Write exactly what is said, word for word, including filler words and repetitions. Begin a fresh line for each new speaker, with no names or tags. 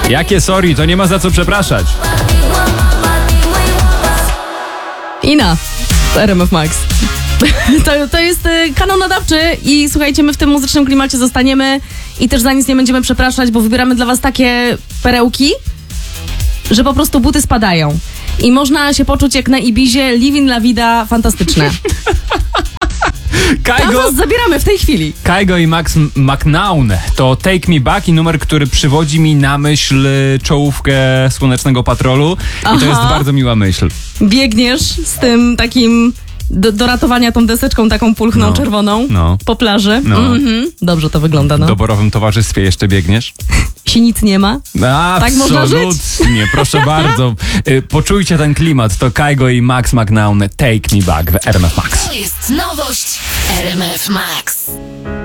Jakie sorry, to nie ma za co przepraszać.
Ina, R M F Max. To, to jest y, kanał nadawczy i słuchajcie, my w tym muzycznym klimacie zostaniemy i też za nic nie będziemy przepraszać, bo wybieramy dla was takie perełki, że po prostu buty spadają. I można się poczuć jak na Ibizie, living la vida, fantastyczne. Tam
Kaigo,
was zabieramy w tej chwili.
Kaigo i Max McNown to Take Me Back i numer, który przywodzi mi na myśl czołówkę Słonecznego Patrolu.
Aha.
I to jest bardzo miła myśl.
Biegniesz z tym takim do, do ratowania tą deseczką taką pulchną
No.
czerwoną
No.
po plaży.
No.
Mhm. Dobrze to wygląda, no.
W doborowym towarzystwie jeszcze biegniesz?
Si nic nie ma. Tak można żyć?
Absolutnie, proszę bardzo. Y, Poczujcie ten klimat. To Kaigo i Max McNown, Take Me Back w R M F Max.
To jest nowość R M F Max.